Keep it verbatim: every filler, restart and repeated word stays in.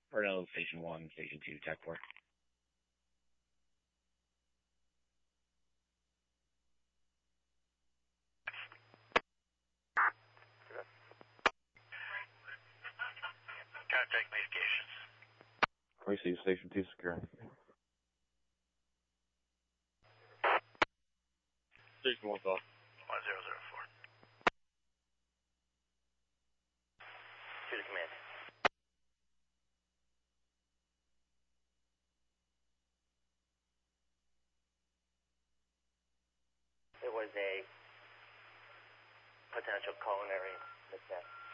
Or no, Station one, Station two, Tech four. Contact communications. Receive Station two secure. Station one call. one zero zero four. To the command. It was a potential culinary mishap.